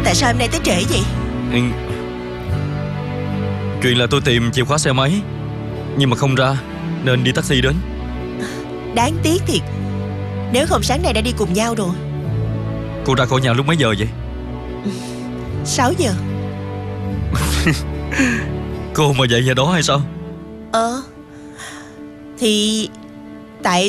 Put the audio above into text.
Tại sao hôm nay tới trễ vậy? Chuyện là tôi tìm chìa khóa xe máy nhưng mà không ra nên đi taxi đến. Đáng tiếc thiệt. Nếu không sáng nay đã đi cùng nhau rồi. Cô ra khỏi nhà lúc mấy giờ vậy? 6 giờ. Cô mà dậy giờ đó hay sao? Thì